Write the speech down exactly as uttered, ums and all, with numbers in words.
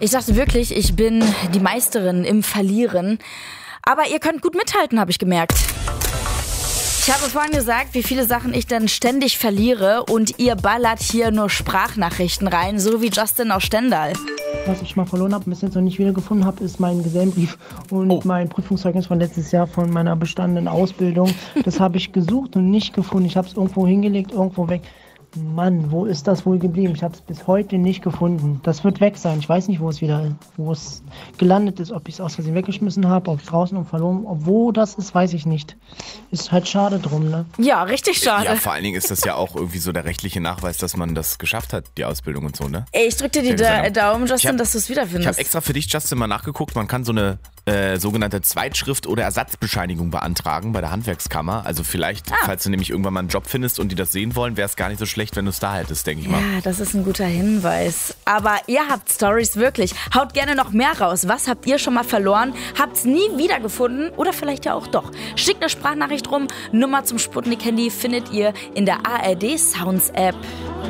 Ich dachte wirklich, ich bin die Meisterin im Verlieren. Aber ihr könnt gut mithalten, habe ich gemerkt. Ich habe vorhin gesagt, wie viele Sachen ich denn ständig verliere und ihr ballert hier nur Sprachnachrichten rein, so wie Justin aus Stendal. Was ich mal verloren habe und bis jetzt noch nicht wiedergefunden habe, ist mein Gesellenbrief und oh. mein Prüfungszeugnis von letztes Jahr von meiner bestandenen Ausbildung. Das habe ich gesucht und nicht gefunden. Ich habe es irgendwo hingelegt, irgendwo weg. Mann, wo ist das wohl geblieben? Ich habe es bis heute nicht gefunden. Das wird weg sein. Ich weiß nicht, wo es wieder, wo es gelandet ist. Ob ich es aus Versehen weggeschmissen habe, ob es draußen und verloren. Ob wo das ist, weiß ich nicht. Ist halt schade drum, ne? Ja, richtig schade. Ja, vor allen Dingen ist das ja auch irgendwie so der rechtliche Nachweis, dass man das geschafft hat, die Ausbildung und so, ne? Ey, ich drück dir die da- Daumen, Justin, hab, dass du es wiederfindest. Ich habe extra für dich, Justin, mal nachgeguckt. Man kann so eine äh, sogenannte Zweitschrift- oder Ersatzbescheinigung beantragen bei der Handwerkskammer. Also vielleicht, ah. falls du nämlich irgendwann mal einen Job findest und die das sehen wollen, wäre es gar nicht so schlecht, wenn du es da hättest, denke ich mal. Ja, das ist ein guter Hinweis. Aber ihr habt Storys wirklich. Haut gerne noch mehr raus. Was habt ihr schon mal verloren? Habt's nie wiedergefunden? Oder vielleicht ja auch doch. Schickt eine Sprachnachricht rum. Nummer zum Sputnik-Handy findet ihr in der A R D Sounds App.